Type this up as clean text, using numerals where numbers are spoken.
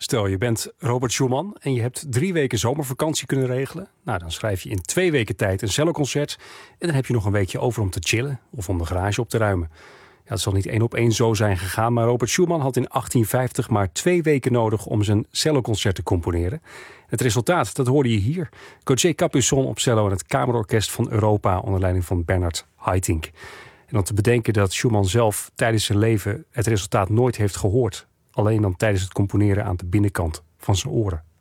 Stel, je bent Robert Schumann en je hebt 3 weken zomervakantie kunnen regelen. Nou, dan schrijf je in 2 weken tijd een celloconcert. En dan heb je nog een weekje over om te chillen of om de garage op te ruimen. Ja, het zal niet 1 op 1 zo zijn gegaan, maar Robert Schumann had in 1850 maar 2 weken nodig om zijn celloconcert te componeren. Het resultaat, dat hoorde je hier. Gauthier Capuçon op cello en het Kamerorkest van Europa onder leiding van Bernard Haitink. En om te bedenken dat Schumann zelf tijdens zijn leven het resultaat nooit heeft gehoord. Alleen dan tijdens het componeren aan de binnenkant van zijn oren.